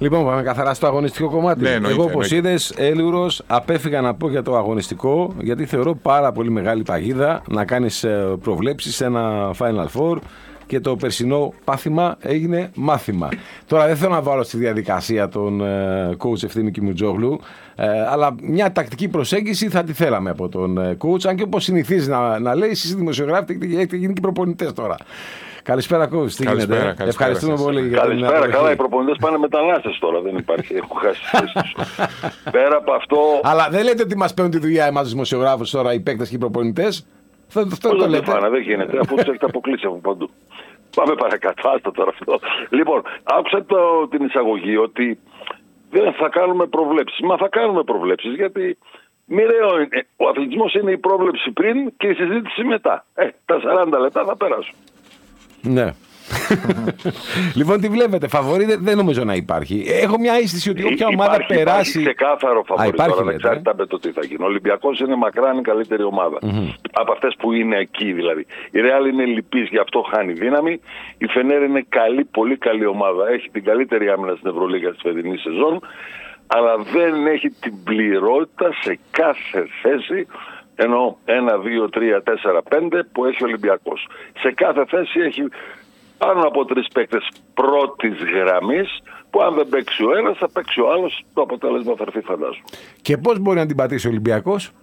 Λοιπόν, πάμε καθαρά στο αγωνιστικό κομμάτι. Ναι, Εγώ, όπως είδες, Έλουρος, απέφυγα να πω για το αγωνιστικό, γιατί θεωρώ πάρα πολύ μεγάλη παγίδα να κάνεις προβλέψεις σε ένα Final Four και το περσινό πάθημα έγινε μάθημα. Τώρα δεν θέλω να βάλω στη διαδικασία τον coach Ευθύμη Κιμουτζόγλου, αλλά μια τακτική προσέγγιση θα τη θέλαμε από τον coach, αν και όπως συνηθίζει να λέει, εσείς οι δημοσιογράφοι έχετε γίνει και προπονητές τώρα. Καλησπέρα, coach. Τι γίνεται? Ευχαριστούμε πολύ. Καλησπέρα. Καλά, οι προπονητές πάνε μετανάστες τώρα. Δεν υπάρχει. Έχω χάσει τη θέση τους. Πέρα από αυτό. Αλλά δεν λέτε ότι μας παίρνουν τη δουλειά εμάς τους δημοσιογράφους τώρα, οι παίκτες και οι προπονητές. Αυτό το λέτε. Δεν γίνεται, αφού τους έχετε αποκλείσει από παντού. Πάμε παρακάτω. Άστα τώρα αυτό. Λοιπόν, άκουσα την εισαγωγή ότι δεν θα κάνουμε προβλέψεις. Μα θα κάνουμε προβλέψεις, γιατί μοιραίο είναι. Ο αθλητισμός είναι η πρόβλεψη πριν και η συζήτηση μετά. Τα 40 λεπτά θα περάσουν. Ναι. Λοιπόν, τι βλέπετε, φαβορί δεν νομίζω να υπάρχει. Έχω μια αίσθηση ότι όποια ομάδα περάσει. Υπάρχει ξεκάθαρο φαβορί τώρα, ανεξάρτητα με το τι θα γίνει. Ο Ολυμπιακός είναι μακράν η καλύτερη ομάδα. Από αυτές που είναι εκεί δηλαδή. Η Ρεάλ είναι λυπής, γι' αυτό χάνει δύναμη. Η Φενέρ είναι καλή, πολύ καλή ομάδα. Έχει την καλύτερη άμυνα στην Ευρωλίγα στη φετινή σεζόν. Αλλά δεν έχει την πληρότητα σε κάθε θέση. Ενώ 1, 2, 3, 4, 5 που έχει ο Ολυμπιακός. Σε κάθε θέση έχει πάνω από 3 παίκτες πρώτης γραμμής, που αν δεν παίξει ο ένας θα παίξει ο άλλος, το αποτέλεσμα θα έρθει, φαντάζομαι. Και πώς μπορεί να την πατήσει ο Ολυμπιακός?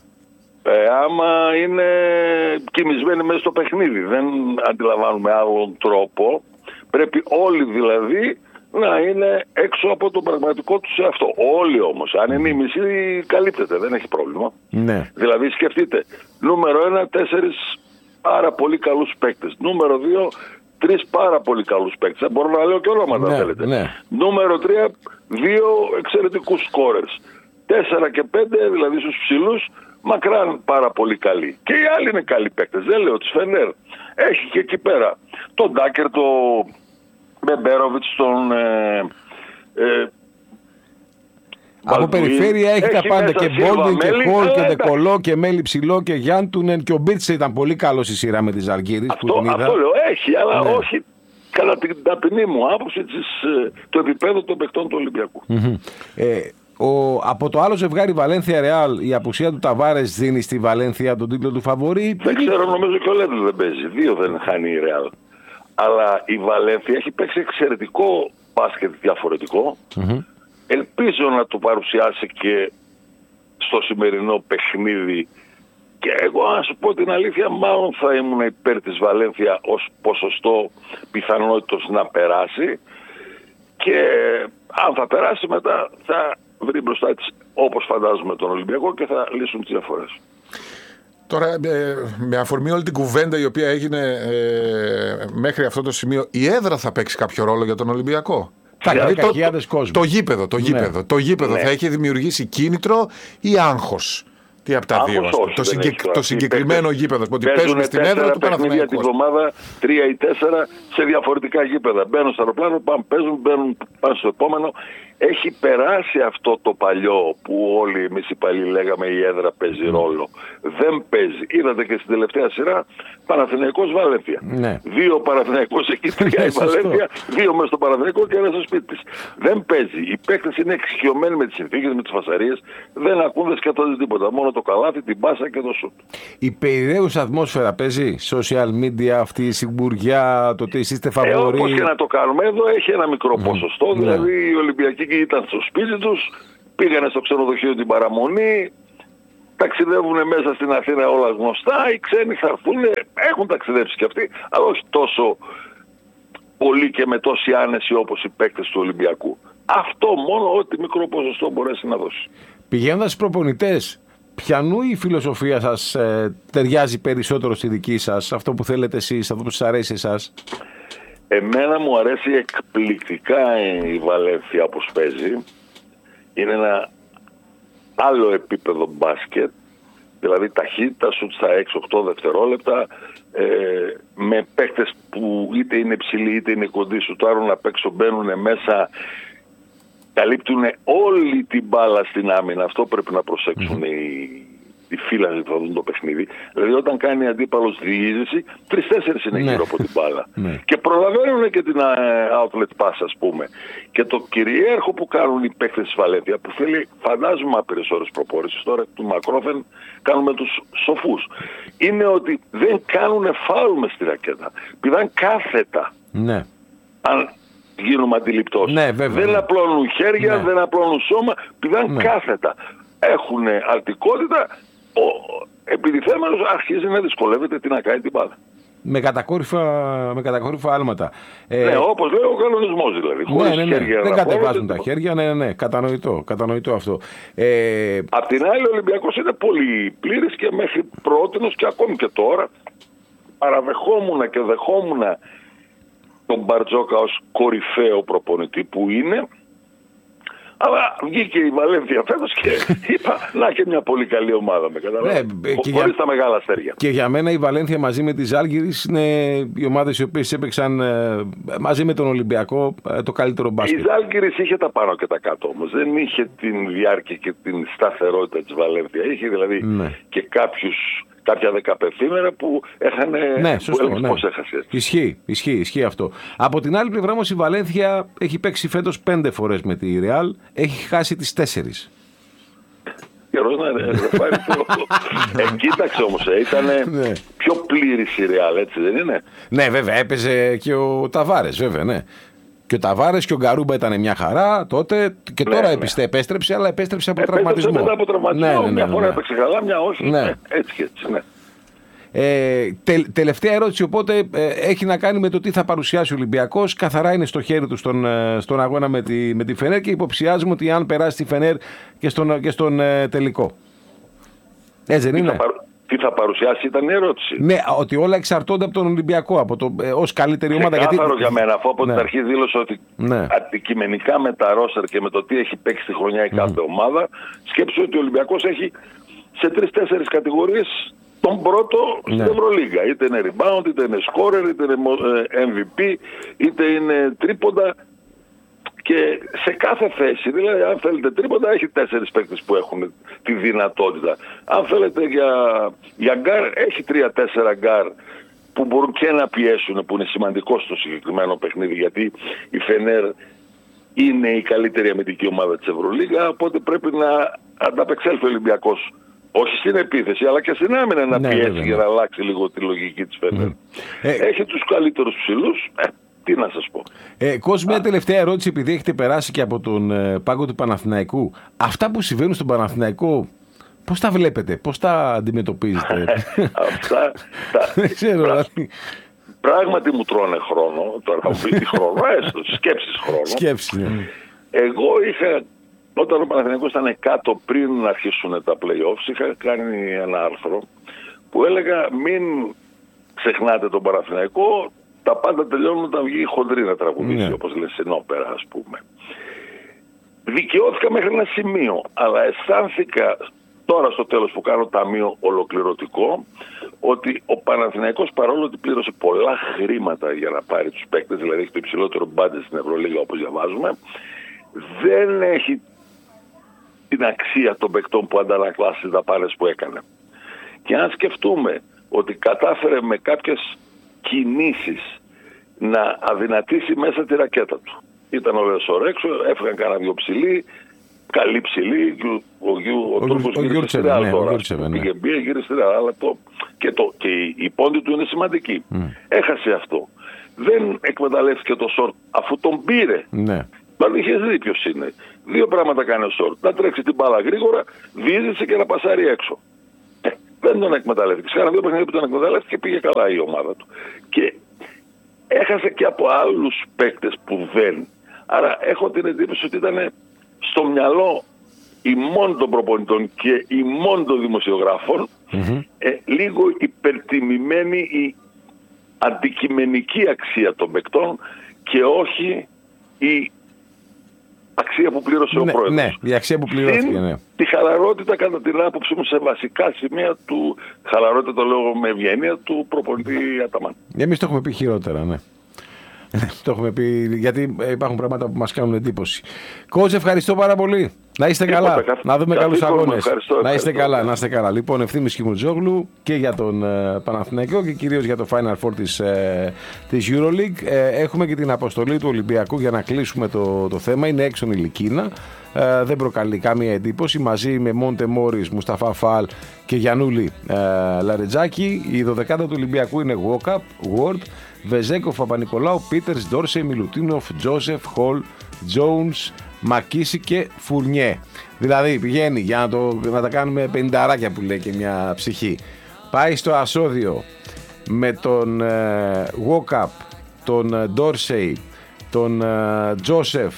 Άμα είναι κοιμισμένοι μέσα στο παιχνίδι, δεν αντιλαμβάνουμε άλλον τρόπο. Πρέπει όλοι δηλαδή να είναι έξω από το πραγματικό τους εαυτό. Όλοι όμως. Αν είναι η μισή, καλύπτεται, δεν έχει πρόβλημα. Ναι. Δηλαδή σκεφτείτε, νούμερο 1, 4 πάρα πολύ καλούς παίκτες. Νούμερο 2, 3 πάρα πολύ καλούς παίκτες. Μπορώ να λέω και ονόματα, αν θέλετε. Ναι. Νούμερο 3, 2 εξαιρετικούς σκόρερς. 4 και 5, δηλαδή στους ψηλούς, μακράν πάρα πολύ καλοί. Και οι άλλοι είναι καλοί παίκτες. Δεν λέω, της Φενέρ. Έχει και εκεί πέρα τον Ντάκερ, τον Μπεμπέροβιτς, τον από περιφέρεια έχει τα πάντα, και Μπόλτιν και Χολ και Ντεκολό και Μέλι Ψηλό και Γιάντουνεν, και ο Μπίρτσε ήταν πολύ καλός στη σειρά με τη Ζαλγκίρις. Αυτό λέω, έχει, αλλά όχι κατά την ταπεινή μου άποψη το επίπεδο των παιχτών του Ολυμπιακού. Από το άλλο ζευγάρι Βαλένθια Ρεάλ, η απουσία του Ταβάρες δίνει στη Βαλένθια τον τίτλο του φαβορί? Δεν ξέρω, νομίζω και ο Λέδος δεν παίζει. 2 δεν χάνει η Ρεάλ. Αλλά η Βαλένθια έχει παίξει εξαιρετικό μπάσκετ διαφορετικό. Ελπίζω να το παρουσιάσει και στο σημερινό παιχνίδι. Και εγώ, να σου πω την αλήθεια, μάλλον θα ήμουν υπέρ της Βαλένθια ως ποσοστό πιθανότητος να περάσει. Και αν θα περάσει, μετά θα βρει μπροστά της, όπως φαντάζομαι, τον Ολυμπιακό και θα λύσουν τις διαφορές. Τώρα, με αφορμή όλη την κουβέντα η οποία έγινε μέχρι αυτό το σημείο, η έδρα θα παίξει κάποιο ρόλο για τον Ολυμπιακό? Το γήπεδο θα έχει δημιουργήσει κίνητρο ή άγχος? Τι από τα δύο? Το συγκεκριμένο γήπεδο που παίζουν στην έδρα του Παναθηναϊκού. Για την εβδομάδα 3 ή 4 σε διαφορετικά γήπεδα. Μπαίνουν στο αεροπλάνο, παίζουν, πάνε στο επόμενο. Έχει περάσει αυτό το παλιό που όλοι εμείς οι παλιοί λέγαμε η έδρα παίζει ρόλο. Δεν παίζει. Είδατε και στην τελευταία σειρά Παναθηναϊκός Βαλένθια. Ναι. 2 Παναθηναϊκός εκεί, 3 η Βαλένθια, 2 μέσα στο Παναθηναϊκό και 1 στο σπίτι της. Δεν παίζει. Οι παίκτες είναι εξοικειωμένοι με τις συνθήκες, με τις φασαρίες. Δεν ακούν, δεν σκέφτονται τίποτα. Μόνο το καλάθι, την πάσα και το σουτ. Η περιραίουσα ατμόσφαιρα παίζει? Social media, αυτή η σιγουριά, το ότι είστε φαβορί? Όπως και να το κάνουμε, εδώ έχει ένα μικρό ποσοστό. Δηλαδή οι Ολυμπιακοί ήταν στο σπίτι τους, πήγανε στο ξενοδοχείο την παραμονή, ταξιδεύουν μέσα στην Αθήνα όλα γνωστά, οι ξένοι θα έρθουν, έχουν ταξιδέψει και αυτοί, αλλά όχι τόσο πολύ και με τόση άνεση όπως οι παίκτες του Ολυμπιακού. Αυτό μόνο, ό,τι μικρό ποσοστό μπορέσει να δώσει. Πηγαίνοντας στους προπονητές, ποιανού η φιλοσοφία σας ταιριάζει περισσότερο στη δική σας, αυτό που θέλετε εσείς, αυτό που σας αρέσει εσάς? Εμένα μου αρέσει εκπληκτικά η Βαλένθια όπως παίζει. Είναι ένα άλλο επίπεδο μπάσκετ. Δηλαδή ταχύτητα, σουτ στα 6-8 δευτερόλεπτα, με παίκτες που είτε είναι ψηλοί είτε είναι κοντοί, σουτάρουν απ' έξω, μπαίνουν μέσα, καλύπτουν όλη την μπάλα στην άμυνα. Αυτό πρέπει να προσέξουν οι φύλακες που θα δουν το παιχνίδι. Δηλαδή όταν κάνει αντίπαλος διείσδυση, 3-4 είναι γύρω από την μπάλα. Και προλαβαίνουν και την outlet pass, ας πούμε. Και το κυριάρχο που κάνουν οι παίκτες της Βαλένθια, που θέλει φαντάζομαι άπειρες ώρες προπόρησης, τώρα του μακρόφεν κάνουμε τους σοφούς, είναι ότι δεν κάνουν φάουλ μες στη ρακέτα. Πηδάν κάθετα. Ναι. Αν γίνουμε αντιληπτός. Ναι, βέβαια, δεν απλώνουν χέρια, δεν απλώνουν σώμα, πηδάν κάθετα. Έχουν αλτικότητα, ο επιτιθέμενος αρχίζει να δυσκολεύεται τι να κάνει την μπάλα. Με κατακόρυφα άλματα. Ναι, όπως λέει ο κανονισμός δηλαδή. Χωρίς χέρια δεν κατεβάζουν τα χέρια, ναι, κατανοητό αυτό. Απ' την άλλη ο Ολυμπιακός είναι πολύ πλήρης και μέχρι πρότινος και ακόμη και τώρα παραδεχόμουν και δεχόμουν τον Μπαρτζόκα ως κορυφαίο προπονητή που είναι. Αλλά βγήκε η Βαλένθια φέτος και είπα να έχει μια πολύ καλή ομάδα, με καταλάβει. Χωρίς τα μεγάλα αστέρια. Και για μένα η Βαλένθια μαζί με τη Ζάλγκιρις είναι οι ομάδες οι οποίες έπαιξαν μαζί με τον Ολυμπιακό το καλύτερο μπάσκετ. Η Ζάλγκιρις είχε τα πάνω και τα κάτω όμως. Δεν είχε την διάρκεια και την σταθερότητα της Βαλένθια. Είχε δηλαδή και κάποια δεκαπενθήμερα που έχανε. Ναι, σωστό. Ναι. Πώς έχασε. Ισχύει αυτό. Από την άλλη πλευρά όμως η Βαλένθια έχει παίξει φέτος 5 φορές με τη Ρεάλ, έχει χάσει τις 4. Καιρός να πάρει κοίταξε όμως, ήταν πιο πλήρης η Ρεάλ, έτσι δεν είναι? Ναι, βέβαια, έπαιζε και ο Ταβάρες, βέβαια, ναι. Και ο Ταβάρες και ο Γκαρούμπα ήταν μια χαρά τότε και τώρα επέστρεψε, αλλά επέστρεψε από τραυματισμό. Μετά από τραυματισμό, μια φορά έπαιξε καλά, μια όχι. Έτσι και έτσι, ναι. Τελευταία ερώτηση, οπότε έχει να κάνει με το τι θα παρουσιάσει ο Ολυμπιακός. Καθαρά είναι στο χέρι του στον αγώνα με τη Φενέρ και υποψιάζουμε ότι αν περάσει τη Φενέρ και στον τελικό. Έτσι δεν είναι? Τι θα παρουσιάσει ήταν η ερώτηση. Ναι, ότι όλα εξαρτώνται από τον Ολυμπιακό, ως καλύτερη ομάδα. Ξεκάθαρο για μένα, αφού από την αρχή δήλωσε ότι αντικειμενικά με τα ρόστερ και με το τι έχει παίξει τη χρονιά η κάθε ομάδα, σκέψου ότι ο Ολυμπιακός έχει σε 3-4 κατηγορίες τον πρώτο στην Ευρωλίγα. Είτε είναι rebound, είτε είναι scorer, είτε είναι MVP, είτε είναι τρίποντα. Και σε κάθε θέση, δηλαδή αν θέλετε τρίποντα, έχει 4 παίκτες που έχουν τη δυνατότητα. Αν θέλετε για γκάρ, έχει 3-4 γκάρ που μπορούν και να πιέσουν, που είναι σημαντικό στο συγκεκριμένο παιχνίδι, γιατί η Φενέρ είναι η καλύτερη αμυντική ομάδα της Ευρωλίγα, οπότε πρέπει να ανταπεξέλθει ο Ολυμπιακός. Όχι στην επίθεση, αλλά και στην άμυνα να πιέσει για να αλλάξει λίγο τη λογική της Φενέρ. Έχει τους καλύτερους ψηλούς. Τι να σας πω. Κόσμ, μια τελευταία ερώτηση, επειδή έχετε περάσει και από τον πάγκο του Παναθηναϊκού. Αυτά που συμβαίνουν στον Παναθηναϊκό, πώς τα βλέπετε, πώς τα αντιμετωπίζετε? Αυτά δεν ξέρω. Πράγματι μου τρώνε χρόνο. Τώρα μου πει χρόνο, έστω, σκέψεις χρόνο. Εγώ είχα, όταν ο Παναθηναϊκός ήταν κάτω πριν να αρχίσουν τα play-offs, είχα κάνει ένα άρθρο που έλεγα μην ξεχνάτε τον Παναθηναϊκό. Τα πάντα τελειώνουν όταν βγει η χοντρή να τραγουδήσει, όπως λες στην όπερα, ας πούμε. Δικαιώθηκα μέχρι ένα σημείο, αλλά αισθάνθηκα τώρα στο τέλος που κάνω ταμείο ολοκληρωτικό, ότι ο Παναθηναϊκός, παρόλο ότι πλήρωσε πολλά χρήματα για να πάρει τους παίκτες, δηλαδή έχει το υψηλότερο μπάντζετ στην Ευρωλίγα όπως διαβάζουμε, δεν έχει την αξία των παικτών που αντανακλάσει τις δαπάνες που έκανε. Και αν σκεφτούμε ότι κατάφερε με κάποιες κινήσεις να αδυνατήσει μέσα τη ρακέτα του. Ήταν ο Λεσόρ έξω, έφυγαν κανένα δυο ψηλοί, καλή ψηλή, ο Τούρκος γύρισε στη Ρεάλ τώρα. Γύρισε στη Ρεάλ, και η πόντη του είναι σημαντική. Έχασε αυτό. Δεν εκμεταλλεύτηκε το Σορτ αφού τον πήρε. Πάλι είχες δει ποιος είναι. Δύο πράγματα κάνει ο Σορτ. Να τρέξει την μπάλα γρήγορα, διείσδυσε και να πασάρει έξω. Δεν τον εκμεταλλεύτηκε. Κάνα δύο παιχνίδια που τον εκμεταλλεύτηκε και πήγε καλά η ομάδα του. Και έχασε και από άλλους παίκτες που δεν. Άρα έχω την εντύπωση ότι ήταν στο μυαλό ημών των προπονητών και ημών των δημοσιογράφων λίγο υπερτιμημένη η αντικειμενική αξία των παικτών και όχι η αξία που πλήρωσε ο πρόεδρος. Ναι, η αξία που πληρώθηκε. Τη χαλαρότητα κατά την άποψή μου σε βασικά σημεία του, χαλαρότητα το λέω με ευγένεια, του προπονητή Αταμάν. Εμείς το έχουμε πει χειρότερα, ναι. Το έχουμε πει, γιατί υπάρχουν πράγματα που μας κάνουν εντύπωση. Coach, ευχαριστώ πάρα πολύ. Να είστε καλά. Να δούμε καλούς αγώνες. Να είστε καλά, να είστε καλά. Λοιπόν, Ευθύμης Κιμουτζόγλου και για τον Παναθηναϊκό και κυρίως για το Final Four της EuroLeague. Έχουμε και την αποστολή του Ολυμπιακού για να κλείσουμε το θέμα. Είναι έξω η Λικίνα. Δεν προκαλεί καμία εντύπωση. Μαζί με Μόντε Μόρις, Μουσταφά Φαλ και Γιαννούλη Λαρετζάκη. Η 12η του Ολυμπιακού είναι Γουόκαπ, Ward, Βεζέκοφ, Παπα-Νικολάου, Πίτερς, Ντόρσεϊ, Μιλουτίνοφ, Τζόσεφ, Χολ, Τζόουνς, Μακίση και Φουρνιέ. Δηλαδή πηγαίνει για να τα κάνουμε 50 που λέει και μια ψυχή. Πάει στο Ασώδιο με τον Γουόκαπ, τον Ντόρσεϊ, τον Τζόσεφ,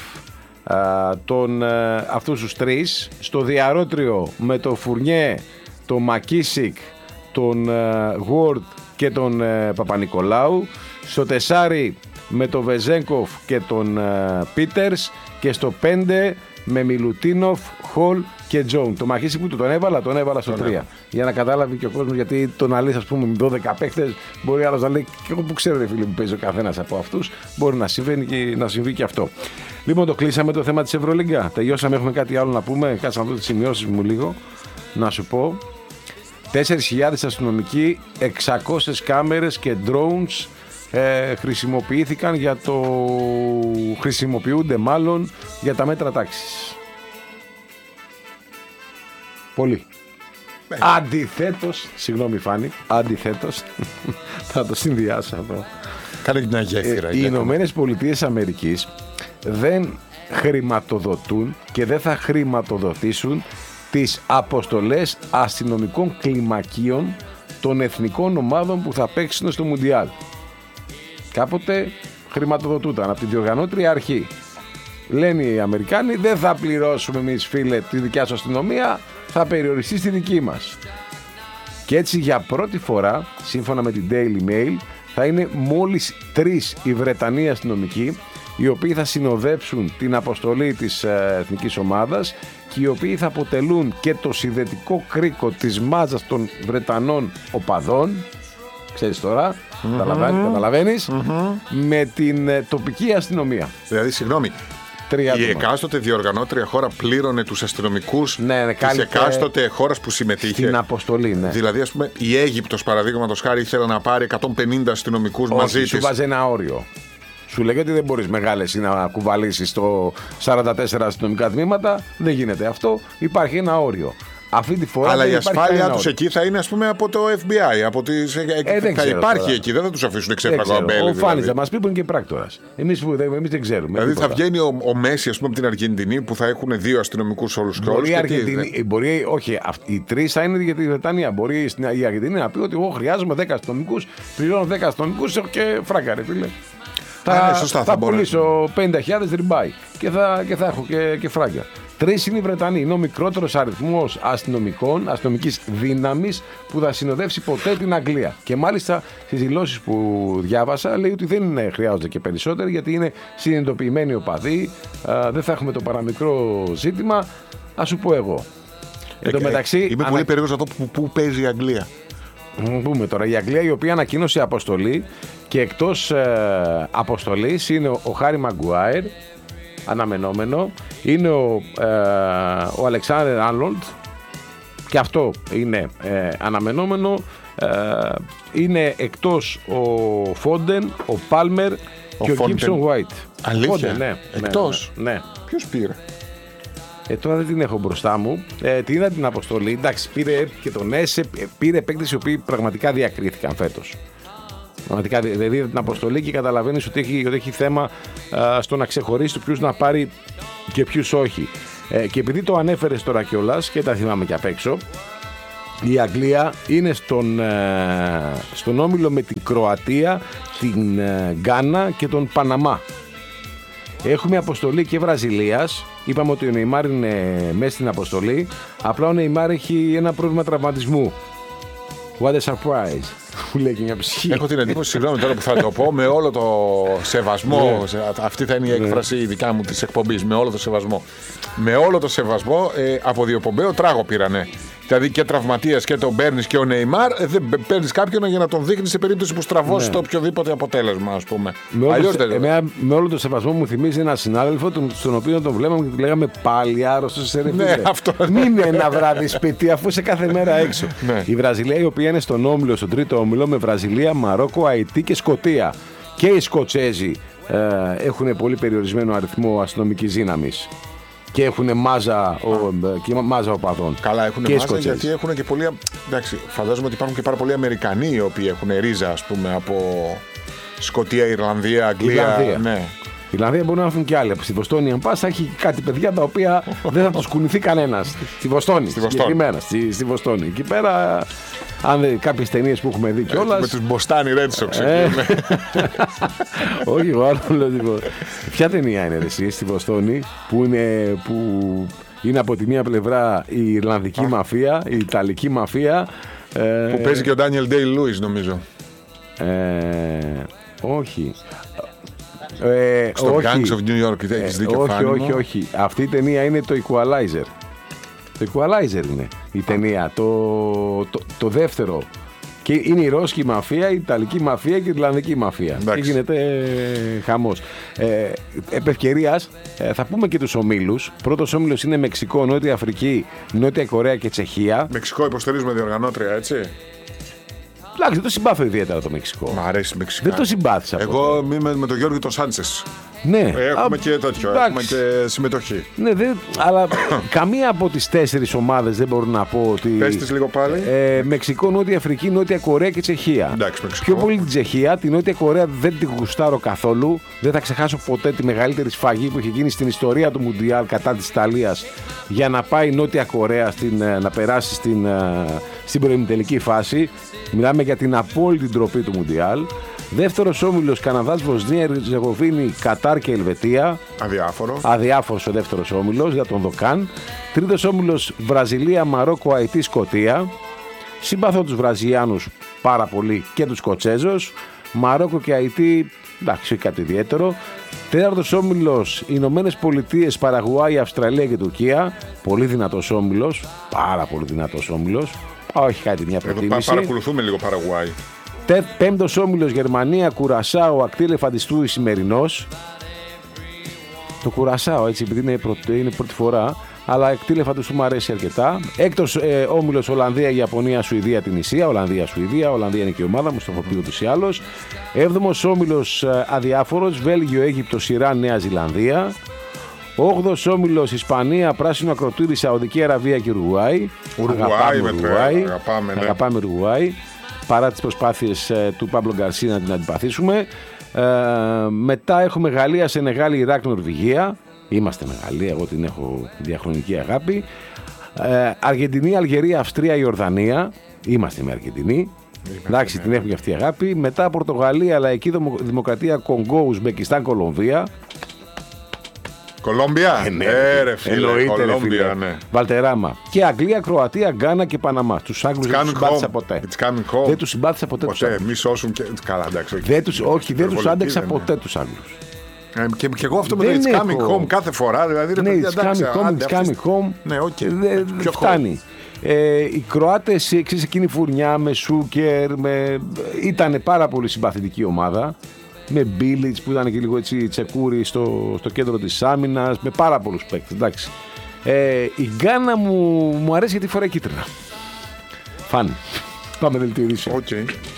αυτούς τους τρεις. Στο Διαρότριο με τον Φουρνιέ, τον Μακίσικ, τον Γουόρντ και τον Παπα-Νικολάου. Στο 4 με τον Βεζέγκοφ και τον Πίτερς. Και στο 5 με Μιλουτίνοφ, Χολ και Τζόουν. Το Μακίσικ που τον έβαλα στο 3. Για να κατάλαβει και ο κόσμος, γιατί το να λες ας πούμε με 12 παίχτες, μπορεί άλλος να λέει και εγώ που ξέρω ρε φίλε που παίζει ο καθένας από αυτούς, μπορεί να συμβεί και αυτό. Λοιπόν, το κλείσαμε το θέμα της Ευρωλίγκα. Τελειώσαμε, έχουμε κάτι άλλο να πούμε. Κάτσε να δω τις σημειώσεις μου λίγο. Να σου πω. 4.000 αστυνομικοί, 600 κάμερες και drones χρησιμοποιήθηκαν χρησιμοποιούνται μάλλον για τα μέτρα τάξης. Πολύ. Αντιθέτως, συγγνώμη Φάνη, αντιθέτως, θα το συνδυάσω αυτό. Κάνε μια γέφυρα. Οι Ηνωμένες Πολιτείες Αμερικής δεν χρηματοδοτούν και δεν θα χρηματοδοτήσουν τις αποστολές αστυνομικών κλιμακίων των εθνικών ομάδων που θα παίξουν στο Μουντιάλ. Κάποτε χρηματοδοτούνταν από την διοργανώτρια αρχή. Λένε οι Αμερικάνοι, δεν θα πληρώσουμε εμείς φίλε τη δικιά σου αστυνομία, θα περιοριστεί στη δική μας. Και έτσι για πρώτη φορά, σύμφωνα με την Daily Mail, θα είναι μόλις 3 οι Βρετανοί αστυνομικοί, οι οποίοι θα συνοδέψουν την αποστολή της εθνικής ομάδας και οι οποίοι θα αποτελούν και το συνδετικό κρίκο της μάζας των Βρετανών οπαδών, ξέρεις τώρα, καταλαβαίνεις, με την τοπική αστυνομία. Δηλαδή, συγγνώμη, η εκάστοτε διοργανώτρια χώρα πλήρωνε τους αστυνομικούς της εκάστοτε χώρας που συμμετείχε. Στην αποστολή, ναι. Δηλαδή, ας πούμε, η Αίγυπτος, παραδείγματος χάρη, ήθελε να πάρει 150 αστυνομικούς μαζί της. Σου βάζει ένα όριο. Σου λέγεται ότι δεν μπορείς μεγάλες να κουβαλήσεις το 44 αστυνομικά τμήματα. Δεν γίνεται αυτό. Υπάρχει ένα όριο. Αυτή τη φορά αλλά η ασφάλειά τους εκεί θα είναι, ας πούμε, από το FBI. Θα υπάρχει τώρα. Εκεί, δεν θα τους αφήσουν ξέφραγο αμπέλι. Ο Φάνης θα μας πει που είναι και πράκτορας. Εμείς δεν ξέρουμε. Δηλαδή θα βγαίνει ο Μέση, ας πούμε, από την Αργεντινή που θα έχουν 2 αστυνομικούς όλους τους χρόνους. Όχι, οι 3 θα είναι για τη Βρετανία. Μπορεί η Αργεντινή να πει ότι εγώ χρειάζομαι 10 αστυνομικούς, πληρώνω 10 αστυνομικούς και φράγκαρε, φίλε. Θα πουλήσω 50.000 ριμπάι και θα έχω και φράγκα. 3 είναι οι Βρετανοί. Είναι ο μικρότερος αριθμός αστυνομικής δύναμης που θα συνοδεύσει ποτέ την Αγγλία. Και μάλιστα στις δηλώσεις που διάβασα λέει ότι δεν χρειάζονται και περισσότεροι, γιατί είναι συνειδητοποιημένοι οπαδοί. Δεν θα έχουμε το παραμικρό ζήτημα. Ας σου πω εγώ. Είμαι πολύ περίεργος να δω πού παίζει η Αγγλία. Πούμε τώρα, η Αγγλία, η οποία ανακοίνωσε αποστολή, και εκτός αποστολής είναι ο Χάρι Μαγκουάιρ, αναμενόμενο, είναι ο Αλεξάνδερ Άρνολντ, και αυτό είναι αναμενόμενο. Είναι εκτός ο Φόντεν, ο Πάλμερ και ο Γκίψον Γουάιτ. Αλήθεια? Ναι, εκτός? Ναι. Ποιος πήρε? Τώρα δεν την έχω μπροστά μου. Την είδα την αποστολή. Εντάξει, πήρε και τον Έσε, πήρε παίκτες οι οποίοι πραγματικά διακρίθηκαν φέτος. Πραγματικά δηλαδή την αποστολή και καταλαβαίνεις ότι έχει θέμα στο να ξεχωρίσει ποιους να πάρει και ποιους όχι. Και επειδή το ανέφερες τώρα κιόλας και τα θυμάμαι και απ' έξω, η Αγγλία είναι στον όμιλο με την Κροατία, την Γκάνα και τον Παναμά. Έχουμε αποστολή και Βραζιλίας. Είπαμε ότι ο Νεϊμάρ είναι μέσα στην αποστολή. Απλά ο Νεϊμάρ έχει ένα πρόβλημα τραυματισμού. What a surprise. Που λέει και μια ψυχή. Έχω την εντύπωση, συγγνώμη τώρα που θα το πω, με όλο το σεβασμό. Αυτή θα είναι η έκφραση η δικά μου της εκπομπής. Με όλο το σεβασμό. Με όλο το σεβασμό, από διοπομπαίο τράγο πήρανε. Δηλαδή και τραυματίας και τον παίρνεις και ο Νεϊμάρ, δεν παίρνεις κάποιον για να τον δείχνεις σε περίπτωση που στραβώσει το οποιοδήποτε αποτέλεσμα, ας πούμε. Με όλο το σεβασμό μου θυμίζει ένα συνάδελφο, στον οποίο τον βλέπαμε και του λέγαμε πάλι άρρωστος σε ρεφίλε. Ναι, αυτό. Μην είναι ένα βράδυ σπίτι, αφού είσαι κάθε μέρα έξω. Ναι. Η Βραζιλία, η οποία είναι στον όμιλο, στον τρίτο όμιλο, με Βραζιλία, Μαρόκο, Αϊτή και Σκωτία. Και οι Σκοτσέζοι έχουν πολύ περιορισμένο αριθμό αστυνομικής δύναμης. Και έχουν μάζα οπαδών. Καλά, έχουν μάζα γιατί έχουν και πολλοί. Εντάξει, φαντάζομαι ότι υπάρχουν και πάρα πολλοί Αμερικανοί οι οποίοι έχουν ρίζα, ας πούμε, από Σκωτία, Ιρλανδία, Αγγλία. Ναι. Η Ιρλανδία μπορεί να έρθουν και άλλοι. Στη Βοστόνη, αν πας, έχει κάτι παιδιά τα οποία δεν θα τους κουνηθεί κανένας. Στη Βοστόνη. Στη Βοστόνη. Εκεί πέρα, αν δει κάποιες ταινίες που έχουμε δει κιόλας. Με τους Μποστάνι Red Sox. Όχι, εγώ άλλο λέω. Ποια ταινία είναι εσύ στη Βοστόνη που είναι από τη μία πλευρά η Ιρλανδική μαφία, η Ιταλική μαφία. Που παίζει και ο Ντάνιελ Ντέι-Λούις, νομίζω. Όχι. Στο Gangs of New York έχεις δίκιο. Όχι. Αυτή η ταινία είναι το Equalizer. Το Equalizer είναι η ταινία. Το δεύτερο. Και είναι η Ρώσικη μαφία, η Ιταλική μαφία και η Ιρλανδική μαφία. Και γίνεται χαμός. Επ' ευκαιρίας, θα πούμε και τους ομίλους. Πρώτος όμιλος είναι Μεξικό, Νότια Αφρική, Νότια Κορέα και Τσεχία. Μεξικό υποστηρίζουμε διοργανώτρια, έτσι. Εντάξει, δεν το συμπάθω ιδιαίτερα το Μεξικό. Μ' αρέσει Μεξικό. Δεν το συμπάθησα. Εγώ είμαι με τον Γιώργο τον Σάντσες. Ναι. Έχουμε και τέτοιο. Έχουμε και συμμετοχή. Ναι, αλλά καμία από τις 4 ομάδες δεν μπορώ να πω ότι. Πες τις λίγο πάλι. Μεξικό, Νότια Αφρική, Νότια Κορέα και Τσεχία. Εντάξει, Μεξικό. Πιο πολύ την Τσεχία. Την Νότια Κορέα δεν την γουστάρω καθόλου. Δεν θα ξεχάσω ποτέ τη μεγαλύτερη σφαγή που είχε γίνει στην ιστορία του Μουντιάλ κατά της Ιταλίας για να πάει η Νότια Κορέα να περάσει στην προημιτελική φάση. Μιλάμε για την απόλυτη ντροπή του Μουντιάλ. Δεύτερος όμιλος Καναδάς, Βοσνία, Ερζεγοβίνη, Κατάρ και Ελβετία. Αδιάφορος ο δεύτερος όμιλος για τον Δοκάν. Τρίτος όμιλος Βραζιλία, Μαρόκο, Αϊτή, Σκωτία. Συμπαθώ τους Βραζιλιάνους πάρα πολύ και τους Σκοτσέζους. Μαρόκο και Αϊτή, εντάξει, κάτι ιδιαίτερο. Τέταρτος όμιλος Ηνωμένες Πολιτείες, Παραγουάη, Αυστραλία και Τουρκία. Πολύ δυνατός όμιλος. Πάρα πολύ δυνατός όμιλος. Όχι κάτι μια προτίμηση. Παρακολουθούμε λίγο Παραγουάη. Πέμπτος όμιλος Γερμανία, Κουρασάο, Ακτή Ελεφαντιστού, Ισημερινός. Το Κουρασάο, έτσι, επειδή είναι πρώτη φορά, αλλά Ακτή Ελεφαντιστού μου αρέσει αρκετά. Έκτος όμιλος Ολλανδία, Ιαπωνία, Σουηδία, Τινησία. Ολλανδία, Ολλανδία είναι και η ομάδα μου, στο έχω πει ούτως ή άλλως. Έβδομος όμιλος αδιάφορος, Βέλγιο, Αίγυπτος, Ιράν, Νέα Ζηλανδία. 8ος όμιλος Ισπανία, Πράσινο Ακροτήρι, Σαουδική Αραβία και Ουρουγουάη. Αγαπάμε Ουρουγουάη. Παρά τις προσπάθειες του Πάμπλο Γκαρσία να την αντιπαθήσουμε. Μετά έχουμε Γαλλία, Σενεγάλη, Ιράκ, Νορβηγία. Είμαστε με Γαλλία, εγώ την έχω διαχρονική αγάπη. Αργεντινή, Αλγερία, Αυστρία, Ιορδανία. Είμαστε με Αργεντινή. Εντάξει, την έχουμε και αυτή η αγάπη. Μετά Πορτογαλία, Λαϊκή Δημοκρατία, Κονγκό, Ουσμπεκιστάν, Κολομβία. Κολόμπια, ρε φίλε, Κολόμπια, ναι. Βαλτεράμα. Και Αγγλία, Κροατία, Γκάνα και Παναμά. Τους Άγγλους δεν τους συμπάθησα ποτέ. Δεν τους συμπάθησα ποτέ. Μη σώσουν και. Καλά, εντάξει. Δεν τους άντεξα ποτέ τους Άγγλους. Και εγώ αυτό με το It's coming home κάθε φορά. Δηλαδή, ναι, it's coming home. Ναι, οκ. Φτάνει. Οι Κροάτες, εκείνη η φουρνιά με Σούκερ, ήταν πάρα πολύ συμπαθητική ομάδα. Με Μπίλιτς που ήταν και λίγο έτσι τσεκούρι στο κέντρο της άμυνας, με πάρα πολλούς παίκτες, εντάξει. Η Γκάνα μου αρέσει γιατί φοράει κίτρινα. Φαν. Πάμε δελτίο ειδήσεων. Okay.